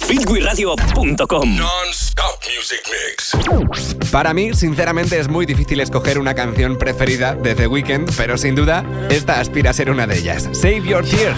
fitwiradio.com. Non-stop music mix. Para mí, sinceramente, es muy difícil escoger una canción preferida de The Weeknd, pero sin duda, esta aspira a ser una de ellas. Save Your Tears.